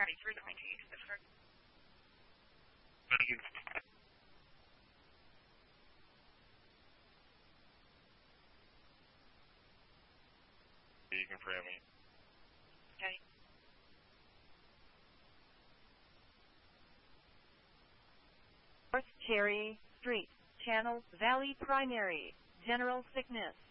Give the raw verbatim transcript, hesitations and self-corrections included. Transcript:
Thank you. You can frame me. Okay. North Cherry Street, Channel Valley Primary, General Sickness.